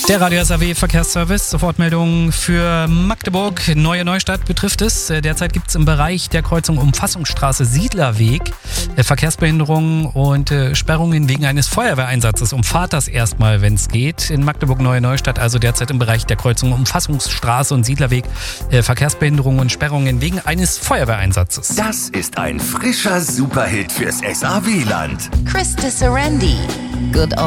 Der Radio SAW Verkehrsservice, Sofortmeldung für Magdeburg. Neue Neustadt betrifft es. Derzeit gibt es im Bereich der Kreuzung Umfassungsstraße Siedlerweg Verkehrsbehinderungen und Sperrungen wegen eines Feuerwehreinsatzes. Umfahrt das erstmal, wenn es geht. In Magdeburg Neue Neustadt, also derzeit im Bereich der Kreuzung Umfassungsstraße und Siedlerweg Verkehrsbehinderungen und Sperrungen wegen eines Feuerwehreinsatzes. Das ist ein frischer Superhit fürs SAW-Land. Chris Disserendi. Good